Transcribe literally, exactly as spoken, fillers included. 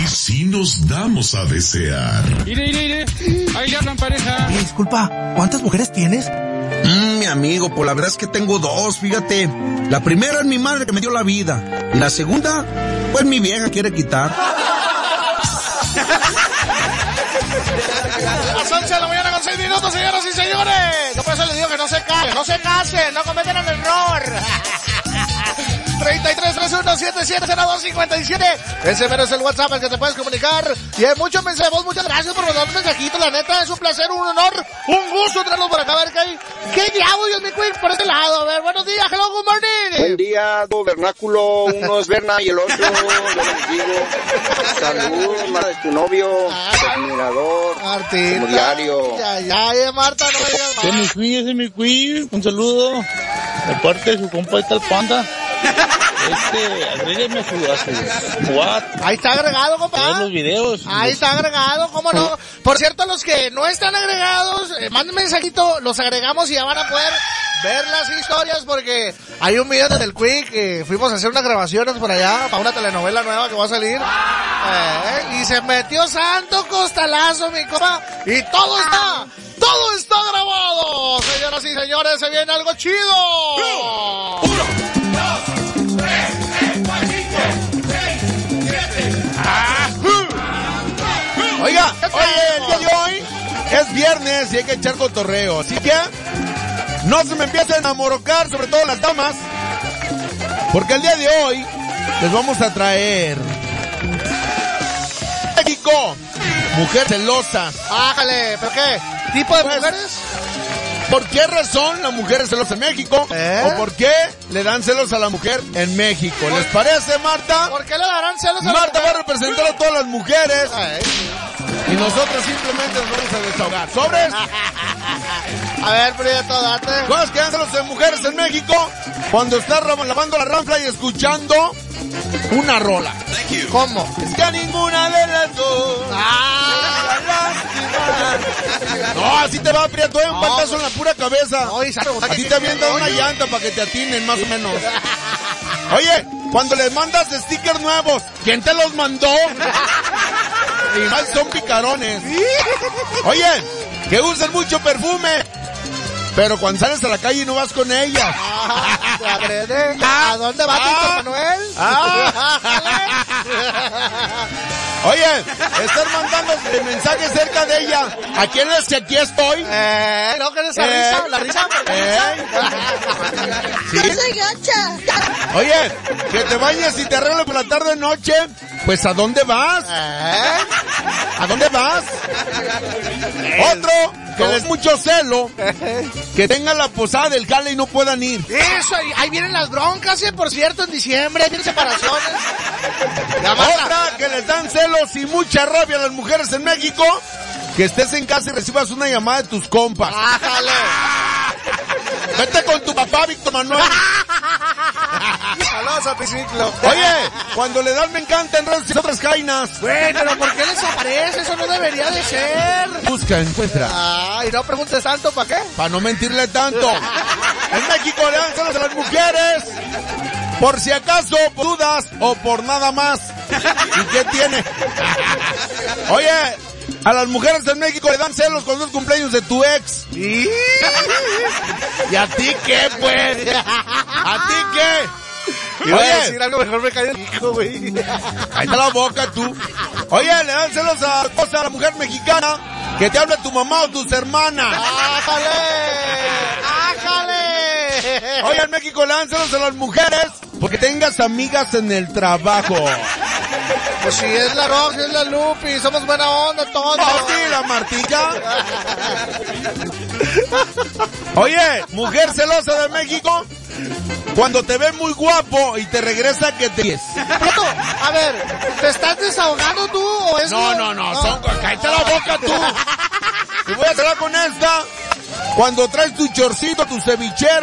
sí nos damos a desear. Ire, ire, ire. Ahí le hablan, pareja. Eh, disculpa, ¿cuántas mujeres tienes? Mm, mi amigo, pues la verdad es que tengo dos, fíjate. La primera es mi madre que me dio la vida. Y la segunda, pues mi vieja quiere quitar. Las once de la mañana con seis minutos, señoras y señores. No, por eso les digo que no se casen, no se casen, no cometan el error. treinta y tres treinta y uno setenta y siete cero dos cincuenta y siete. Ese mero es el WhatsApp al que te puedes comunicar. Y hay muchos mensajes. Muchas gracias por mandar un mensajito. La neta, es un placer, un honor, un gusto traerlos por acá. A ver qué hay. ¿Qué diablos, mi quick, por este lado? A ver, buenos días. Hello, good morning. Buen día, tu vernáculo. Uno es Berna y el otro, yo les digo. Saludos, madre de tu novio. Terminador. Martín. Como diario. Ya, ya, ya, Marta, no me digas más. Ese es mi quick, ese es mi quick. Un saludo. De parte de su compa, está el Panda. Este, agrégueme a su, a su what. Ahí está agregado, compa. Ver los videos. Ahí está agregado, ¿cómo no? Por cierto, los que no están agregados, eh, manden mensajito, los agregamos y ya van a poder ver las historias porque hay un video del Quick que fuimos a hacer unas grabaciones por allá para una telenovela nueva que va a salir. Eh, y se metió santo costalazo, mi compa. Y todo está, todo está grabado. Señoras y señores, se viene algo chido. Uno, uno, dos, tres, cuatro, cinco, seis, siete. Ah, uh. Oiga, oye, el día de hoy es viernes y hay que echar cotorreo, así que no se me empiecen a amorocar, sobre todo las damas, porque el día de hoy les vamos a traer México, mujer celosa. Ájale, ¿pero qué? ¿Tipo de Pues, mujeres? ¿Por qué razón la mujer es celosa en México? ¿Eh? ¿O por qué le dan celos a la mujer en México? ¿Les parece, Marta? ¿Por qué le darán celos a la Marta va a mujer? representar a todas las mujeres Ay. y nosotros simplemente nos vamos a desahogar. ¿Sobres? A ver, Prieto, date. Cosas que dan celos de mujeres en México cuando estás lavando la ranfla y escuchando una rola. ¿Cómo? Es que a ninguna de las dos. ¡Ah! No, así te va, Prieto, ¿eh? Un No, batazo en la pura cabeza. No, y sabe, A ti te avientan una llanta para que te atinen, más o menos. Oye, cuando les mandas stickers nuevos, ¿quién te los mandó? Y más son picarones. Oye, que usen mucho perfume, pero cuando sales a la calle no vas con ella. Ah, ¿te agrede? ¿A dónde vas, Ah. Víctor Manuel? Ah. Oye, están mandando mensajes cerca de ella. ¿A quién es que aquí estoy? Eh, ¿no quieres esa Eh. risa? ¿La risa? ¿Eh? ¿Sí? soy gacha. Oye, que te bañes y te arregles por la tarde noche. Pues ¿a dónde vas? ¿Eh? ¿A dónde vas? Otro, que les mucho celo, que tengan la posada del jale y no puedan ir. Eso, ahí, ahí vienen las broncas, ¿eh? Por cierto, en diciembre, ahí vienen separaciones. Ya, Marta. Otra, que les dan celos y mucha rabia a las mujeres en México, que estés en casa y recibas una llamada de tus compas. ¡Ájale! Vete con tu papá, Víctor Manuel. Saludos a Piciclo. Oye, cuando le dan me encanta en redes y otras jainas. Güey, pero ¿por qué les aparece? Eso no debería de ser. Busca, encuentra. Ay, no preguntes tanto, ¿para qué? Para no mentirle tanto. En México le dan celos a las mujeres. Por si acaso, por dudas o por nada más. ¿Y qué tiene? Oye, a las mujeres en México le dan celos cuando es cumpleaños de tu ex. ¿Y? ¿Y a ti qué, pues? ¿A ti qué? Iba a Oye, decir algo, mejor me cae el hijo, güey. cállate la boca tú. Oye, le dan celos a, a la mujer mexicana que te hable tu mamá o tus hermanas. ¡Ájale! ¡Ájale! Oye, en México le dan celos a las mujeres porque tengas amigas en el trabajo. Pues si es la Rox, es la Lupi, somos buena onda todos. ¿Oh, sí, la Martilla? Oye, mujer celosa de México, cuando te ve muy guapo y te regresa que te... Prieto, a ver, ¿te estás desahogando tú o es No, lo- no, no, son... cállate la boca tú. Y voy a cerrar con esta. Cuando traes tu chorcito, tu cevichero,